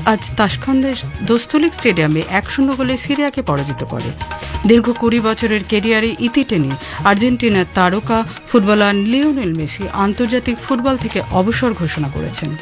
আজ তাশখন্দের দোস্তলিক স্টেডিয়ামে 1-0 গোলে সিরিয়াকে পরাজিত করে। দীর্ঘ 20 বছরের ক্যারিয়ারে ইতি টেনে আর্জেন্টিনার তারকা ফুটবলার লিওনেল মেসি আন্তর্জাতিক ফুটবল থেকে অবসর ঘোষণা করেছেন।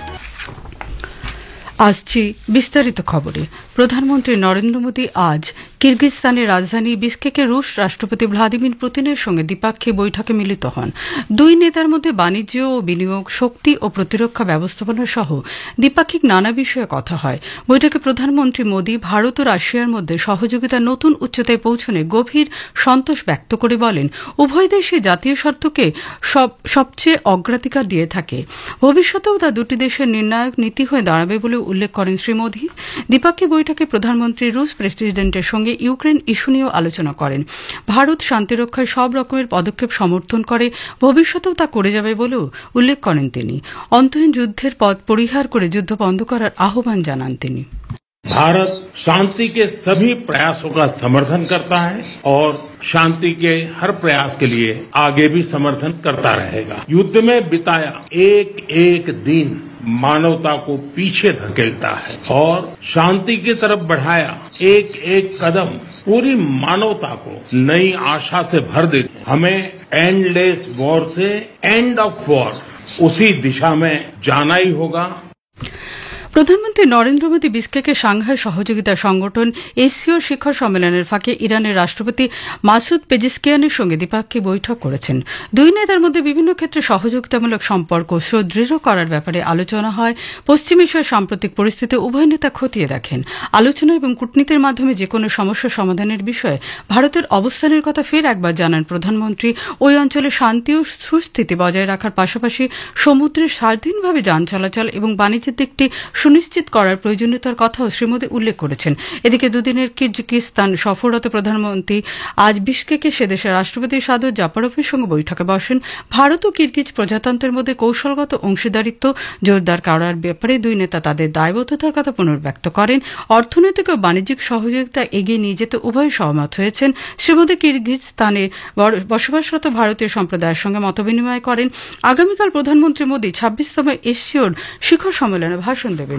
আসছি বিস্তারিত খবরে। প্রধানমন্ত্রী নরেন্দ্র মোদী আজ কিরগিজস্তানের রাজধানী বিশকেকে রুশ রাষ্ট্রপতি ভ্লাদিমির পুতিনের সঙ্গে দ্বিপাক্ষিক বৈঠকে মিলিত হন। দুই নেতার মধ্যে বাণিজ্য ও বিনিয়োগ, শক্তি ও প্রতিরক্ষা ব্যবস্থাপনা সহ দ্বিপাক্ষিক নানা বিষয়ে কথা হয়। বৈঠকে প্রধানমন্ত্রী মোদী ভারত ও রাশিয়ার মধ্যে সহযোগিতার নতুন উচ্চতায় পৌঁছনে গভীর সন্তোষ ব্যক্ত করে বলেন, উভয় দেশই জাতীয় স্বার্থকে সবচেয়ে অগ্রাধিকার দিয়ে থাকে। ভবিষ্যতেও তা দুটি দেশের নির্ণায়ক নীতি হয়ে দাঁড়াবে বলে উল্লেখ করেন শ্রী মোদী। দ্বিপাক্ষিক বৈঠকে প্রধানমন্ত্রী রুশ প্রেসিডেন্টের সঙ্গে ইউক্রেন ইস্যু নিয়েও আলোচনা করেন। ভারত শান্তিরক্ষায় সব রকমের পদক্ষেপ সমর্থন করে, ভবিষ্যতেও তা করে যাবে বলেও উল্লেখ করেন তিনি। অন্তহীন যুদ্ধের পথ পরিহার করে যুদ্ধ বন্ধ করার আহ্বান জানান তিনি। भारत शांति के सभी प्रयासों का समर्थन करता है और शांति के हर प्रयास के लिए आगे भी समर्थन करता रहेगा। युद्ध में बिताया एक एक दिन मानवता को पीछे धकेलता है और शांति की तरफ बढ़ाया एक एक कदम पूरी मानवता को नई आशा से भर देती है। हमें एंडलेस वॉर से एंड ऑफ वॉर उसी दिशा में जाना ही होगा। প্রধানমন্ত্রী নরেন্দ্র মোদী বিশকেকে সাংহাই সহযোগিতা সংগঠন এসসিওর শিখর সম্মেলনের ফাঁকে ইরানের রাষ্ট্রপতি মাসুদ পেজেশকিয়ানের সঙ্গে দ্বিপাক্ষিক বৈঠক করেছেন। দুই নেতার মধ্যে বিভিন্ন ক্ষেত্রে সহযোগিতামূলক সম্পর্ক সুদৃঢ় করার ব্যাপারে আলোচনা হয়। পশ্চিম এশিয়ার সাম্প্রতিক পরিস্থিতি উভয় নেতা খতিয়ে দেখেন। আলোচনা এবং কূটনীতির মাধ্যমে যেকোনো সমস্যা সমাধানের বিষয়ে ভারতের অবস্থানের কথা ফের একবার জানান প্রধানমন্ত্রী। ওই অঞ্চলে শান্তি ও সুস্থিতি বজায় রাখার পাশাপাশি সমুদ্রে স্বাধীনভাবে যান চলাচল এবং বাণিজ্যের দিকটি সুনিশ্চিত করার প্রয়োজনীয়তার কথাও শ্রী মোদী উল্লেখ করেছেন। এদিকে দুদিনের কিরগিজস্তান সফররত প্রধানমন্ত্রী আজ বিশকেকে সে দেশের রাষ্ট্রপতি সাদর জাপারোভের সঙ্গে বৈঠকে বসেন। ভারত ও কিরগিজ প্রজাতন্ত্রের মধ্যে কৌশলগত অংশীদারিত্ব জোরদার করার ব্যাপারে দুই নেতা তাদের দায়বদ্ধতার কথা পুনর্ব্যক্ত করেন। অর্থনৈতিক ও বাণিজ্যিক সহযোগিতা এগিয়ে নিয়ে যেতে উভয় সহমত হয়েছেন। শ্রী মোদী কিরগিজস্তানে বসবাসরত ভারতীয় সম্প্রদায়ের সঙ্গে মতবিনিময় করেন। আগামীকাল প্রধানমন্ত্রী মোদী 26তম এসসিওর শিখর সম্মেলনে ভাষণ দেবেন।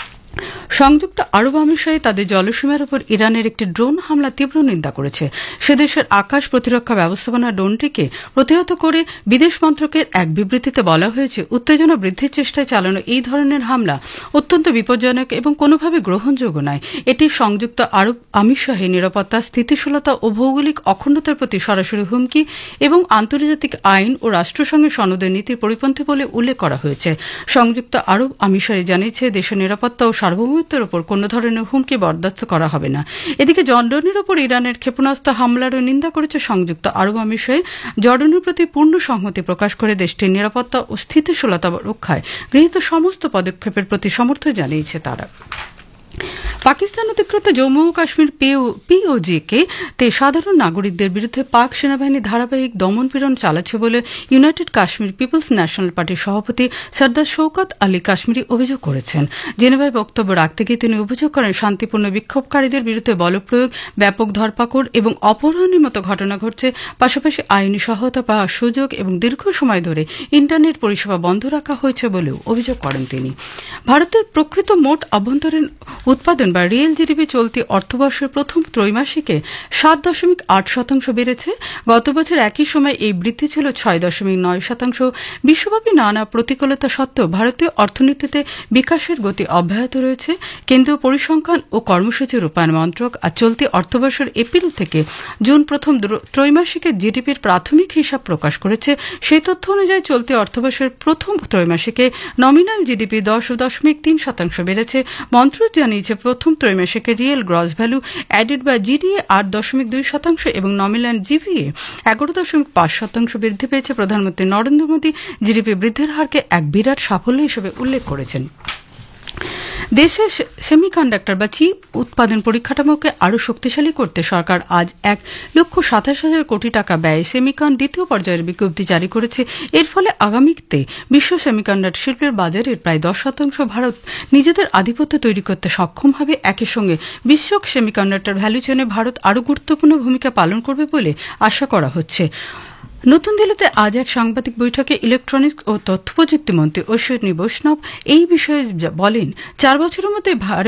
সংযুক্ত আরব আমিরাত তাদের জলসীমার উপর ইরানের একটি ড্রোন হামলা তীব্র নিন্দা করেছে। সে দেশের আকাশ প্রতিরক্ষা ব্যবস্থাপনা ড্রোনটিকে প্রতিহত করে বিদেশ মন্ত্রকের এক বিবৃতিতে বলা হয়েছে, উত্তেজনা বৃদ্ধির চেষ্টায় চালানো এই ধরনের হামলা অত্যন্ত বিপজ্জনক এবং কোনোভাবে গ্রহণযোগ্য নয়। এটি সংযুক্ত আরব আমিরাতের নিরাপত্তা, স্থিতিশীলতা ও ভৌগোলিক অখণ্ডতার প্রতি সরাসরি হুমকি এবং আন্তর্জাতিক আইন ও রাষ্ট্রসংঘের সনদের নীতির পরিপন্থী বলে উল্লেখ করা হয়েছে। সংযুক্ত আরব আমিরাত জানিয়েছে, দেশের নিরাপত্তা ও সার্বভৌমত্বের উপর কোন ধরনের হুমকি বরদাস্ত করা হবে না। এদিকে জর্ডানের উপর ইরানের ক্ষেপণাস্ত্র হামলারও নিন্দা করেছে সংযুক্ত আরব আমিরাত। জর্ডানের প্রতি পূর্ণ সংহতি প্রকাশ করে দেশটির নিরাপত্তা ও স্থিতিশীলতা রক্ষায় গৃহীত সমস্ত পদক্ষেপের প্রতি সমর্থন জানিয়েছে তারা। পাকিস্তান অধিকৃত জম্মু ও কাশ্মীর পিওজি-কে সাধারণ নাগরিকদের বিরুদ্ধে পাক সেনাবাহিনী ধারাবাহিক দমনপীড়ন চালাচ্ছে বলে ইউনাইটেড কাশ্মীর পিপলস ন্যাশনাল পার্টির সভাপতি সর্দার শওকত আলী কাশ্মীরি অভিযোগ করেছেন। জেনেভায় বক্তব্য রাখতে গিয়ে তিনি অভিযোগ করেন, শান্তিপূর্ণ বিক্ষোভকারীদের বিরুদ্ধে বলপ্রয়োগ, ব্যাপক ধরপাকড় এবং অপহরণের মতো ঘটনা ঘটছে। পাশাপাশি আইনি সহায়তা পাওয়ার সুযোগ এবং দীর্ঘ সময় ধরে ইন্টারনেট পরিষেবা বন্ধ রাখা হয়েছে বলেও অভিযোগ করেন তিনি। ভারতের প্রকৃত মোট আভ্যন্তরীণ উৎপাদন বা রিয়েল জিডিপি চলতি অর্থবর্ষের প্রথম ত্রৈমাসিকে 7.8% বেড়েছে। গত বছর একই সময় এই বৃদ্ধি ছিল 6.9%। বিশ্বব্যাপী নানা প্রতিকূলতা সত্ত্বেও ভারতীয় অর্থনীতিতে বিকাশের গতি অব্যাহত রয়েছে। কেন্দ্রীয় পরিসংখ্যান ও কর্মসূচি রূপায়ণ মন্ত্রক আজ চলতি অর্থবর্ষের এপ্রিল থেকে জুন প্রথম ত্রৈমাসিকে জিডিপির প্রাথমিক হিসাব প্রকাশ করেছে। সেই তথ্য অনুযায়ী চলতি অর্থবর্ষের প্রথম ত্রৈমাসিকে নমিনাল জিডিপি 10.3% বেড়েছে। মন্ত্রক জানিয়েছে, প্রথম ত্রৈমাসিকে রিয়েল গ্রস ভ্যালু অ্যাডেড বা জিডিএ 8.2% এবং নমিনাল জিভিএ 11.5% বৃদ্ধি পেয়েছে। প্রধানমন্ত্রী নরেন্দ্র মোদী জিডিপি বৃদ্ধির হারকে এক বিরাট সাফল্য হিসেবে উল্লেখ করেছেন। দেশে সেমিকন্ডাক্টর বা চিপ উৎপাদন পরিকাঠামোকে আরও শক্তিশালী করতে সরকার আজ 1,27,000 কোটি টাকা ব্যয়ে সেমিকন দ্বিতীয় পর্যায়ের বিজ্ঞপ্তি জারি করেছে। এর ফলে আগামীতে বিশ্ব সেমিকন্ডাক্টর শিল্পের বাজারের প্রায় 10% ভারত নিজেদের আধিপত্য তৈরি করতে সক্ষম হবে। একই সঙ্গে বিশ্ব সেমিকন্ডাক্টর ভ্যালু চেনে ভারত আরও গুরুত্বপূর্ণ ভূমিকা পালন করবে বলে আশা করা হচ্ছে। নতুন দিল্লিতে আজ এক সাংবাদিক বৈঠকে ইলেকট্রনিক্স ও তথ্য প্রযুক্তি মন্ত্রী অশ্বিনী বৈষ্ণব এই বিষয়ে বলেন, 4 বছরের মধ্যে